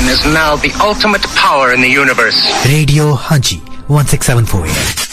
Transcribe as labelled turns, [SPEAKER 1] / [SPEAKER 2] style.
[SPEAKER 1] is now the ultimate power in the universe.
[SPEAKER 2] Radio Haji 1674.